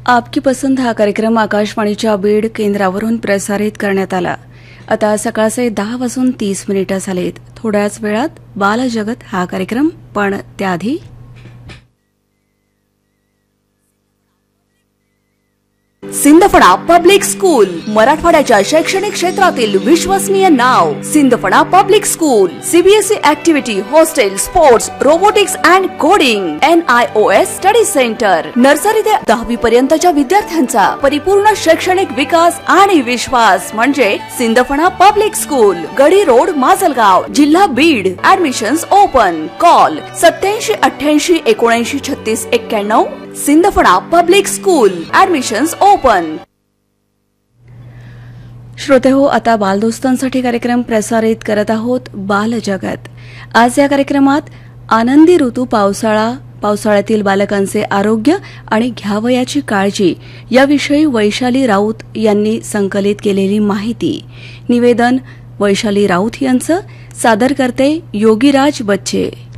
आपकी पसंद हा कार्यक्रम आकाशवाणीच्या बीड केंद्रावरून प्रसारित करण्यात आला. आता सकाळचे 10:30 झालेत. थोड्याच वेळात बालजगत हा कार्यक्रम, पण त्याआधी सिंदफणा पब्लिक स्कूल, मराठवाड्याच्या शैक्षणिक क्षेत्रातील विश्वसनीय नाव. Sindphana public school CBSE activity, hostel, sports, robotics and coding, NIOS study centre. Nursery ते 10वी पर्यंतच्या विद्यार्थ्यांचा परिपूर्ण शैक्षणिक विकास आणि विश्वास म्हणजे सिंदफणा पब्लिक स्कूल, गडी रोड, माजलगाव, जिल्हा Beed. Admissions open. Call 8788 79 36 91. Sindphana public school. Admissions open. श्रोतेहो, आता बालदोस्तांसाठी कार्यक्रम प्रसारित करत आहोत बालजगत. आज या कार्यक्रमात आनंदी ऋतू पावसाळ्यातील बालकांचे आरोग्य आणि घ्यावयाची काळजी याविषयी वैशाली राऊत यांनी संकलित केलेली माहिती. निवेदन वैशाली राऊत यांचं. सादर करते योगीराज बच्चे.